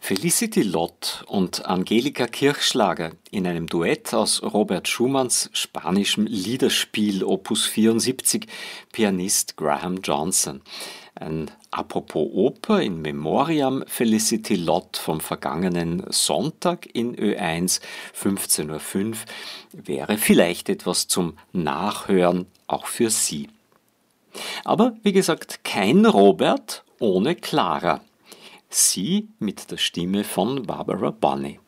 Felicity Lott und Angelika Kirchschlager in einem Duett aus Robert Schumanns spanischem Liederspiel Opus 74, Pianist Graham Johnson. Ein Apropos Oper in Memoriam Felicity Lott vom vergangenen Sonntag in Ö1 15:05 Uhr wäre vielleicht etwas zum Nachhören auch für Sie. Aber wie gesagt, kein Robert ohne Clara. Sie mit der Stimme von Barbara Bonney.